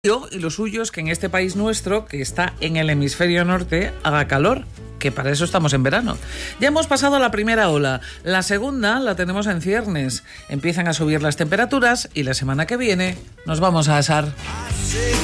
Y lo suyo es que en este país nuestro, que está en el hemisferio norte, haga calor, que para eso estamos en verano. Ya hemos pasado la primera ola, la segunda la tenemos en ciernes. Empiezan a subir las temperaturas y la semana que viene nos vamos a asar.